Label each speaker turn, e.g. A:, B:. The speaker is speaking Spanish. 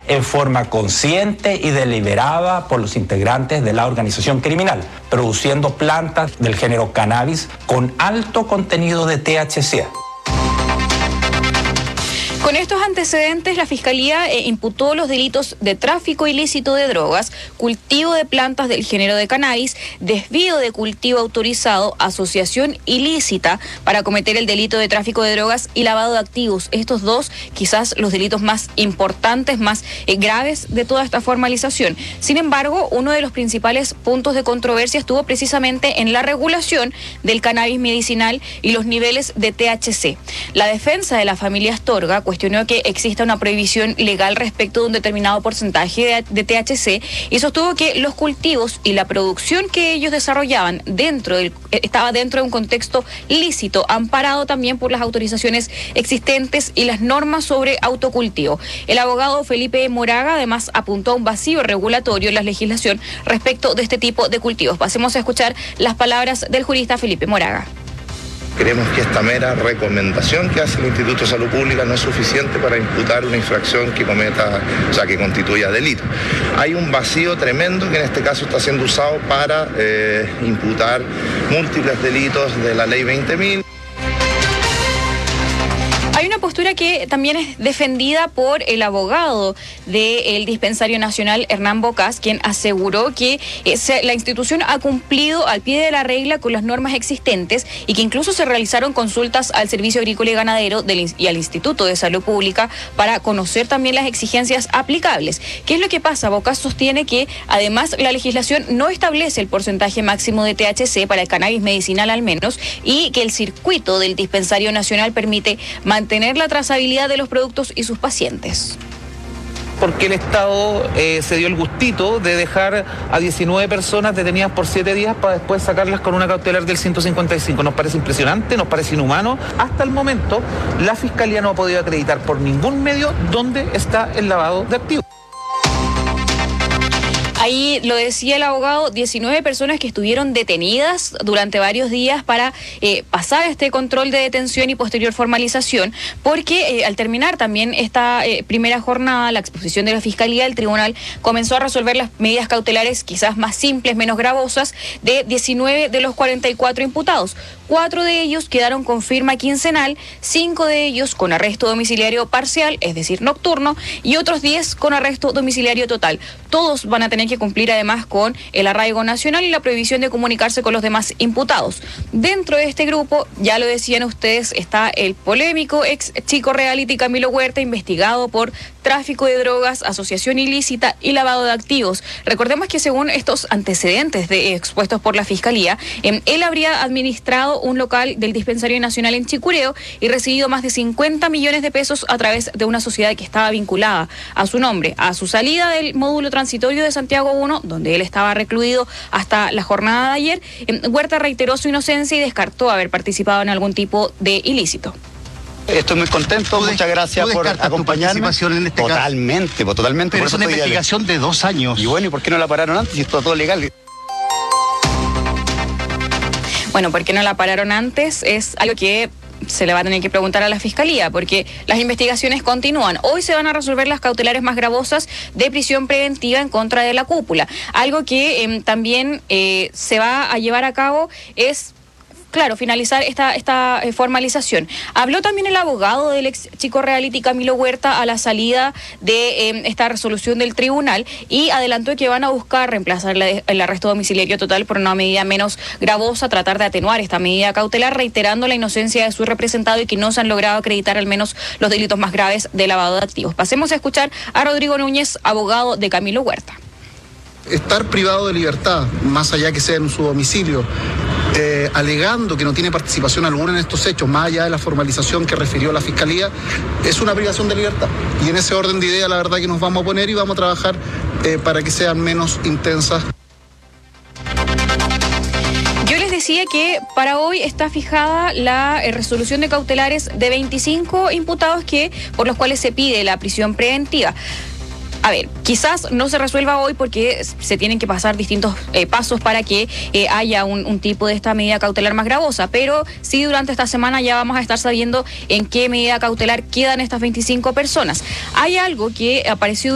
A: en forma consciente y deliberada por los integrantes de la organización criminal, produciendo plantas del género cannabis con alto contenido de THC.
B: Con estos antecedentes, la Fiscalía imputó los delitos de tráfico ilícito de drogas, cultivo de plantas del género de cannabis, desvío de cultivo autorizado, asociación ilícita para cometer el delito de tráfico de drogas y lavado de activos. Estos dos, quizás los delitos más importantes, más graves de toda esta formalización. Sin embargo, uno de los principales puntos de controversia estuvo precisamente en la regulación del cannabis medicinal y los niveles de THC. La defensa de la familia Astorga cuestionó que exista una prohibición legal respecto de un determinado porcentaje de THC y sostuvo que los cultivos y la producción que ellos desarrollaban estaba dentro de un contexto lícito, amparado también por las autorizaciones existentes y las normas sobre autocultivo. El abogado Felipe Moraga además apuntó a un vacío regulatorio en la legislación respecto de este tipo de cultivos. Pasemos a escuchar las palabras del jurista Felipe Moraga.
C: Creemos que esta mera recomendación que hace el Instituto de Salud Pública no es suficiente para imputar una infracción que que constituya delito. Hay un vacío tremendo que en este caso está siendo usado para imputar múltiples delitos de la ley 20.000.
B: Hay una postura que también es defendida por el abogado del Dispensario Nacional, Hernán Bocas, quien aseguró que la institución ha cumplido al pie de la regla con las normas existentes y que incluso se realizaron consultas al Servicio Agrícola y Ganadero y al Instituto de Salud Pública para conocer también las exigencias aplicables. ¿Qué es lo que pasa? Bocas sostiene que además la legislación no establece el porcentaje máximo de THC para el cannabis medicinal al menos y que el circuito del Dispensario Nacional permite mantener la trazabilidad de los productos y sus pacientes.
D: Porque el Estado se dio el gustito de dejar a 19 personas detenidas por 7 días para después sacarlas con una cautelar del 155. Nos parece impresionante, nos parece inhumano. Hasta el momento, la Fiscalía no ha podido acreditar por ningún medio dónde está el lavado de activos.
B: Ahí lo decía el abogado, 19 personas que estuvieron detenidas durante varios días para pasar este control de detención y posterior formalización, porque al terminar también esta primera jornada, la exposición de la Fiscalía, el tribunal comenzó a resolver las medidas cautelares quizás más simples, menos gravosas, de 19 de los 44 imputados. 4 de ellos quedaron con firma quincenal, 5 de ellos con arresto domiciliario parcial, es decir, nocturno, y otros 10 con arresto domiciliario total. Todos van a tener que cumplir además con el arraigo nacional y la prohibición de comunicarse con los demás imputados. Dentro de este grupo, ya lo decían ustedes, está el polémico ex chico reality Camilo Huerta, investigado por tráfico de drogas, asociación ilícita y lavado de activos. Recordemos que según estos antecedentes expuestos por la Fiscalía, él habría administrado un local del Dispensario Nacional en Chicureo y recibido más de 50 millones de pesos a través de una sociedad que estaba vinculada a su nombre. A su salida del módulo transitorio de Santiago 1, donde él estaba recluido hasta la jornada de ayer, Huerta reiteró su inocencia y descartó haber participado en algún tipo de ilícito.
E: Estoy muy contento, muchas gracias por acompañarme.
F: En este
E: totalmente.
F: Pero es una investigación de 2 años.
E: Y bueno, ¿y por qué no la pararon antes si está todo legal?
B: Bueno, ¿por qué no la pararon antes? Es algo que se le va a tener que preguntar a la Fiscalía, porque las investigaciones continúan. Hoy se van a resolver las cautelares más gravosas de prisión preventiva en contra de la cúpula. Algo que también se va a llevar a cabo es, claro, finalizar esta formalización. Habló también el abogado del ex chico reality Camilo Huerta a la salida de esta resolución del tribunal y adelantó que van a buscar reemplazar el arresto domiciliario total por una medida menos gravosa, tratar de atenuar esta medida cautelar, reiterando la inocencia de su representado y que no se han logrado acreditar al menos los delitos más graves de lavado de activos. Pasemos a escuchar a Rodrigo Núñez, abogado de Camilo Huerta.
G: Estar privado de libertad, más allá que sea en su domicilio, alegando que no tiene participación alguna en estos hechos, más allá de la formalización que refirió la Fiscalía, es una privación de libertad. Y en ese orden de idea, la verdad que nos vamos a poner y vamos a trabajar para que sean menos intensas.
B: Yo les decía que para hoy está fijada la resolución de cautelares de 25 imputados por los cuales se pide la prisión preventiva. A ver, quizás no se resuelva hoy porque se tienen que pasar distintos pasos para que haya un tipo de esta medida cautelar más gravosa, pero sí durante esta semana ya vamos a estar sabiendo en qué medida cautelar quedan estas 25 personas. Hay algo que apareció